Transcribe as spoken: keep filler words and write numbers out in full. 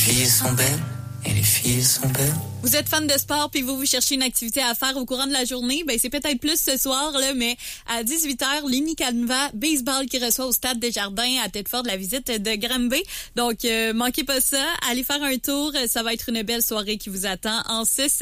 filles sont belles. Et les filles sont belles. Vous êtes fan de sport puis vous vous cherchez une activité à faire au courant de la journée, ben c'est peut-être plus ce soir là, mais à dix-huit heures, l'Uni Canva baseball qui reçoit au Stade Desjardins à Thetford la visite de Granby. Donc euh, manquez pas ça, allez faire un tour, ça va être une belle soirée qui vous attend en ce